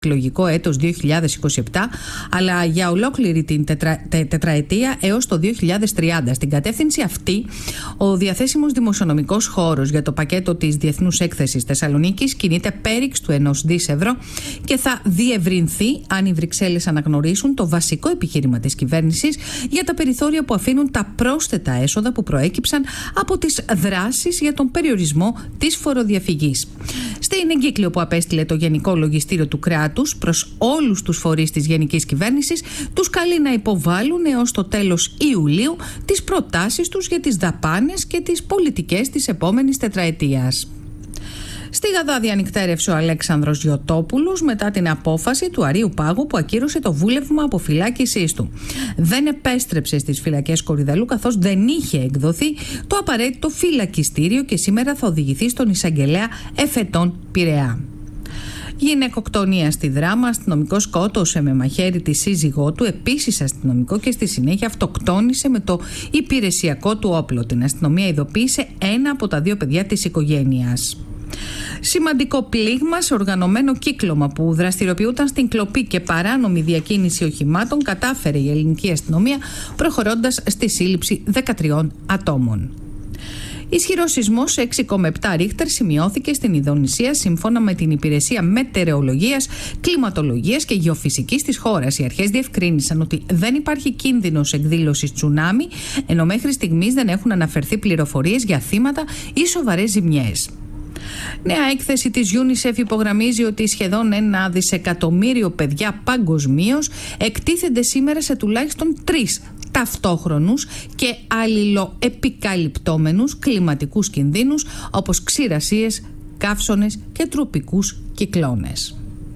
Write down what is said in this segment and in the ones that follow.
εκλογικό έτος 2027, αλλά για ολόκληρη την τετραετία έως το 2030. Στην κατεύθυνση αυτή, ο διαθέσιμος δημοσιονομικός χώρος για το πακέτο της Διεθνούς Έκθεσης Θεσσαλονίκης κινείται πέριξ του 1 δις ευρώ και θα διευρυνθεί αν οι Βρυξέλλες αναγνωρίσουν το βασικό επιχείρημα της κυβέρνησης για τα περιθώρια που αφήνουν τα πρόσθετα έσοδα που προέκυψαν από τις δράσεις για τον περιορισμό της φοροδιαφυγής. Στην εγκύκλιο που απέστειλε το Γενικό Λογιστήριο του Κράτους προς όλους τους φορείς της Γενικής Κυβέρνησης, τους καλεί να υποβάλουν έως το τέλος Ιουλίου τις προτάσεις τους για τις δαπάνες και τις πολιτικές της επόμενης τετραετίας. Στη Γαδά διανυκτέρευσε ο Αλέξανδρος Γιωτόπουλος μετά την απόφαση του Αρείου Πάγου που ακύρωσε το βούλευμα αποφυλάκησής του. Δεν επέστρεψε στις φυλακές Κορυδαλού καθώς δεν είχε εκδοθεί το απαραίτητο φυλακιστήριο και σήμερα θα οδηγηθεί στον εισαγγελέα Εφετών Πειραιά. Γυναικοκτονία στη Δράμα, αστυνομικό σκότωσε με μαχαίρι τη σύζυγό του, επίσης αστυνομικό, και στη συνέχεια αυτοκτόνησε με το υπηρεσιακό του όπλο. Την αστυνομία ειδοποίησε ένα από τα δύο παιδιά της οικογένειας. Σημαντικό πλήγμα σε οργανωμένο κύκλωμα που δραστηριοποιούταν στην κλοπή και παράνομη διακίνηση οχημάτων κατάφερε η ελληνική αστυνομία, προχωρώντας στη σύλληψη 13 ατόμων. Ισχυρός σεισμός 6,7 ρίχτερ σημειώθηκε στην Ινδονησία σύμφωνα με την Υπηρεσία Μετεωρολογίας, Κλιματολογίας και Γεωφυσικής της χώρας. Οι αρχές διευκρίνησαν ότι δεν υπάρχει κίνδυνος εκδήλωσης τσουνάμι, ενώ μέχρι στιγμής δεν έχουν αναφερθεί πληροφορίες για θύματα ή σοβαρές ζημιές. Νέα έκθεση της UNICEF υπογραμμίζει ότι σχεδόν 1 δισεκατομμύριο παιδιά παγκοσμίως εκτίθενται σήμερα σε τουλάχιστον 3 ταυτόχρονους και αλληλοεπικαλυπτόμενους κλιματικούς κινδύνους όπως ξηρασίες, καύσονες και τροπικούς κυκλώνες.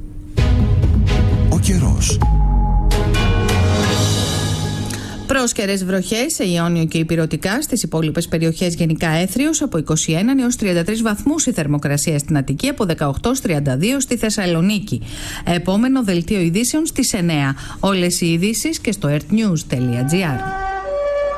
Ο καιρός. Πρόσκαιρες βροχές σε Ιόνιο και Ηπειρωτικά, στις υπόλοιπες περιοχές γενικά έθριος από 21 έως 33 βαθμούς η θερμοκρασία στην Αττική, από 18 έως 32 στη Θεσσαλονίκη. Επόμενο δελτίο ειδήσεων στις 9. Όλες οι ειδήσεις και στο earthnews.gr.